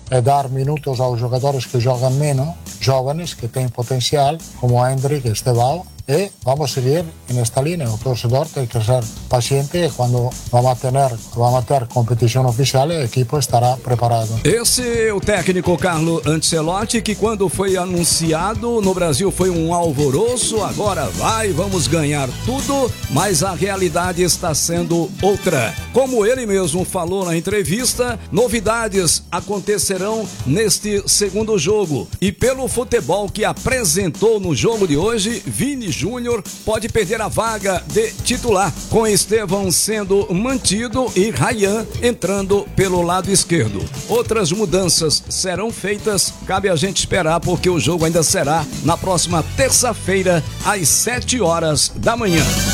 é dar minutos aos jogadores que jogam menos, jovens, que têm potencial, como Hendrick, Estevão, y vamos a seguir en esta línea. El torcedor tiene que ser paciente y cuando vamos a ter competição oficial, o equipo estará preparado. Esse é o técnico Carlo Ancelotti, que quando foi anunciado no Brasil foi um alvoroço, agora vamos ganhar tudo, mas a realidade está sendo outra. Como ele mesmo falou na entrevista, novidades acontecerão neste segundo jogo. E pelo futebol que apresentou no jogo de hoje, Vini Júnior pode perder a vaga de titular, com Estevão sendo mantido e Ryan entrando pelo lado esquerdo. Outras mudanças serão feitas, cabe a gente esperar, porque o jogo ainda será na próxima terça-feira, às 7 horas da manhã.